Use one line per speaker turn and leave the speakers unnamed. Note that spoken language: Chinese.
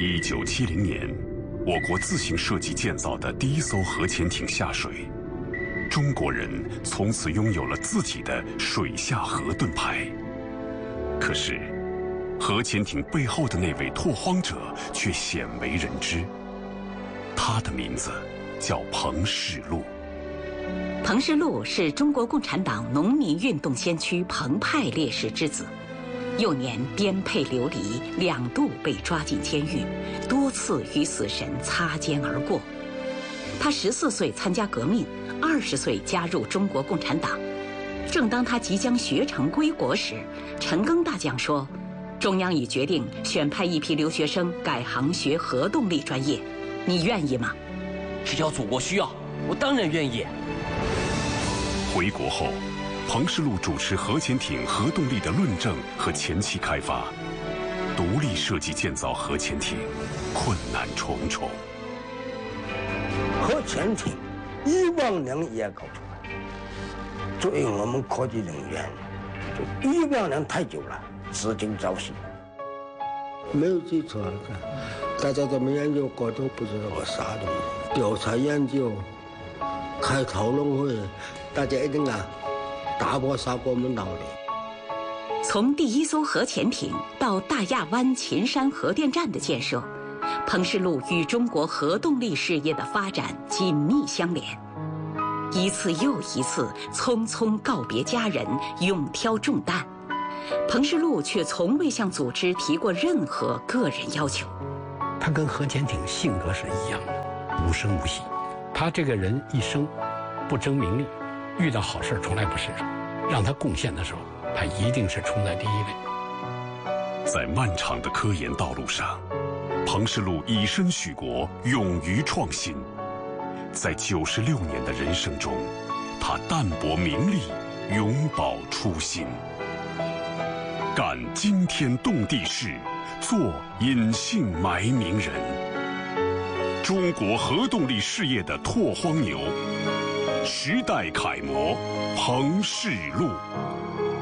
1970年，我国自行设计建造的第一艘核潜艇下水，中国人从此拥有了自己的水下核盾牌。可是，核潜艇背后的那位拓荒者却鲜为人知，他的名字叫彭世禄。
彭世禄是中国共产党农民运动先驱彭派烈士之子，幼年颠沛流离，2度被抓进监狱，多次与死神擦肩而过。他14岁参加革命，20岁加入中国共产党。正当他即将学成归国时，陈赓大将说，中央已决定选派一批留学生改行学核动力专业，你愿意吗？
只要祖国需要，我当然愿意。
回国后，彭世禄主持核潜艇核动力的论证和前期开发，独立设计建造核潜艇，困难重重。
核潜艇1万年也搞出来，作为我们科技人员，就1万年太久了，资金早逝。没有基础，大家怎么研究过都不知道，我啥都没有。调查研究，开讨论会，大家一定打破砂锅问到底。
从第一艘核潜艇到大亚湾秦山核电站的建设，彭世禄与中国核动力事业的发展紧密相连。一次又一次匆匆告别家人，勇挑重担，彭世禄却从未向组织提过任何个人要求。
他跟核潜艇性格是一样的，无声无息。他这个人一生不争名利，遇到好事从来不示弱，让他贡献的时候，他一定是冲在第一位。
在漫长的科研道路上，彭世禄以身许国，勇于创新。在96年的人生中，他淡泊名利，永葆初心，干惊天动地事，做隐姓埋名人。中国核动力事业的拓荒牛，时代楷模彭世禄。